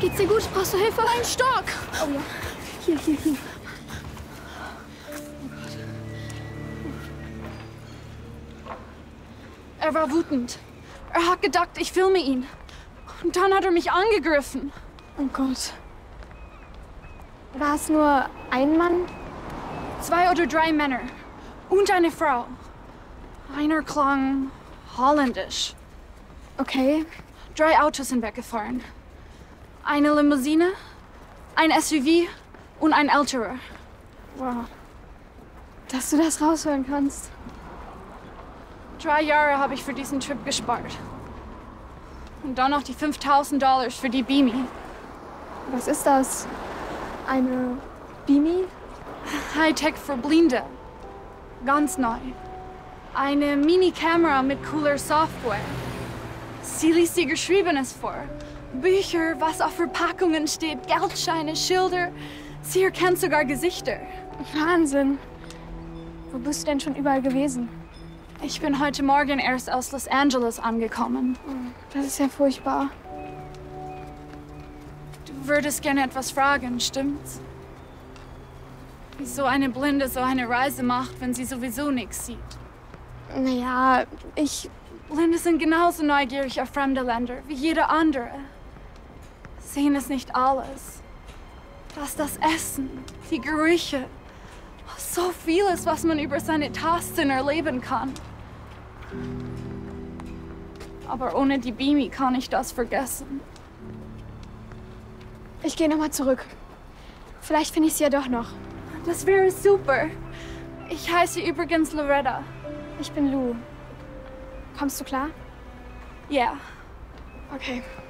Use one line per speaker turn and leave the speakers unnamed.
Geht's dir gut? Brauchst du Hilfe?
Ein Stock!
Oh ja. Hier.
Er war wütend. Er hat gedacht, ich filme ihn. Und dann hat er mich angegriffen.
Oh Gott. War es nur ein Mann?
2 oder 3 Männer. Und eine Frau. Einer klang holländisch.
Okay.
3 Autos sind weggefahren. Eine Limousine, ein SUV und ein älterer.
Wow. Dass du das raushören kannst.
3 Jahre habe ich für diesen Trip gespart. Und dann noch die $5.000 für die Beanie.
Was ist das? Eine Beanie?
Hightech für Blinde. Ganz neu. Eine Mini-Kamera mit cooler Software. Sie liest ihr Geschriebenes vor. Bücher, was auf Verpackungen steht, Geldscheine, Schilder. Sie erkennt sogar Gesichter.
Wahnsinn. Wo bist du denn schon überall gewesen?
Ich bin heute Morgen erst aus Los Angeles angekommen.
Das ist ja furchtbar.
Du würdest gerne etwas fragen, stimmt's? Wieso eine Blinde so eine Reise macht, wenn sie sowieso nichts sieht?
Naja,
Blinde sind genauso neugierig auf fremde Länder wie jeder andere. Sehen es nicht alles. Das Essen, die Gerüche. So vieles, was man über seine Tasten erleben kann. Aber ohne die Beanie kann ich das vergessen.
Ich gehe nochmal zurück. Vielleicht finde ich sie ja doch noch.
Das wäre super. Ich heiße übrigens Loretta.
Ich bin Lou. Kommst du klar?
Ja.
Okay.